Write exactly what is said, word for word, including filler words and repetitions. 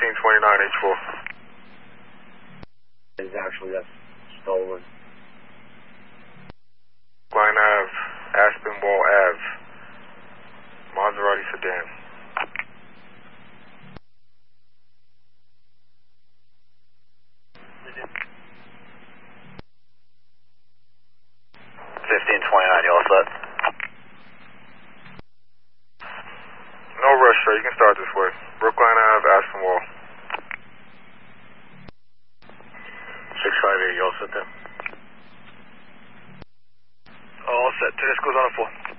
fifteen twenty-nine H four. It's actually that's stolen. Line Ave, Aspinwall Ave, Maserati sedan. fifteen twenty-nine, you all set? No rush, sir. You can start this way. Brookline Ave, Aspinwall. six five eight, you all set there? All set. Tedesco's on a four.